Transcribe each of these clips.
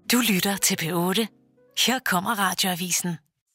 Du lytter til P8. Her kommer Radioavisen.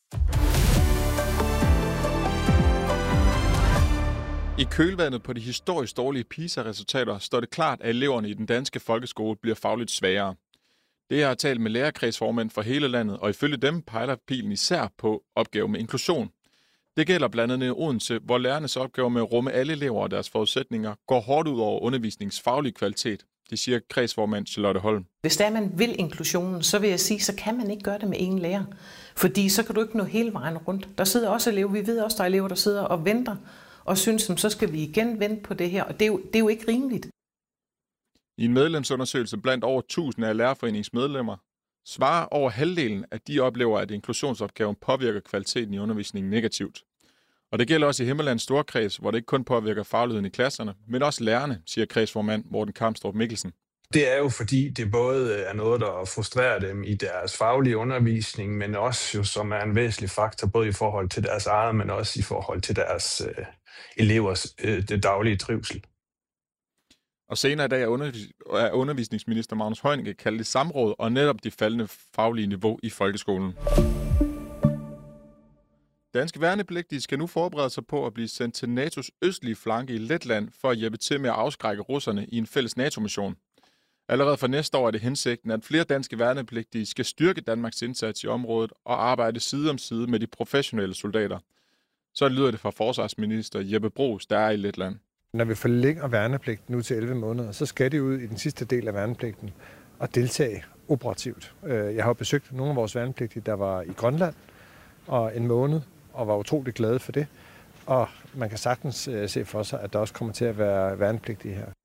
I kølvandet på de historisk dårlige PISA-resultater står det klart, at eleverne i den danske folkeskole bliver fagligt svagere. Det har jeg talt med lærerkredsformænd fra hele landet, og ifølge dem pejler pilen især på opgaver med inklusion. Det gælder blandt andet i Odense, hvor lærernes opgaver med at rumme alle elever og deres forudsætninger går hårdt ud over undervisningsfaglig kvalitet. Det siger kredsformand Charlotte Holm. Hvis der man vil inklusionen, så vil jeg sige, så kan man ikke gøre det med én lærer. Fordi så kan du ikke nå hele vejen rundt. Der sidder også elever, vi ved også, der er elever, der sidder og venter og synes, så skal vi igen vente på det her. Og det er jo ikke rimeligt. I en medlemsundersøgelse blandt over 1000 af lærerforeningens medlemmer svarer over halvdelen, at de oplever, at inklusionsopgaven påvirker kvaliteten i undervisningen negativt. Og det gælder også i Himmerlands Storkreds, hvor det ikke kun påvirker fagligheden i klasserne, men også lærerne, siger kredsformand Morten Kamstrup Mikkelsen. Det er jo fordi, det både er noget, der frustrerer dem i deres faglige undervisning, men også jo, som er en væsentlig faktor, både i forhold til deres eget, men også i forhold til deres elevers det daglige trivsel. Og senere i dag er undervisningsminister Magnus Heunicke kaldt det samråd og netop det faldende faglige niveau i folkeskolen. Danske værnepligtige skal nu forberede sig på at blive sendt til NATO's østlige flanke i Letland for at hjælpe til med at afskrække russerne i en fælles NATO-mission. Allerede fra næste år er det hensigten, at flere danske værnepligtige skal styrke Danmarks indsats i området og arbejde side om side med de professionelle soldater. Så lyder det fra forsvarsminister Jeppe Bruus, der er i Letland. Når vi forlænger værnepligten nu til 11 måneder, så skal de ud i den sidste del af værnepligten og deltage operativt. Jeg har besøgt nogle af vores værnepligtige, der var i Grønland og en måned, og var utrolig glade for det. Og man kan sagtens se for sig, at der også kommer til at være værnepligtige her.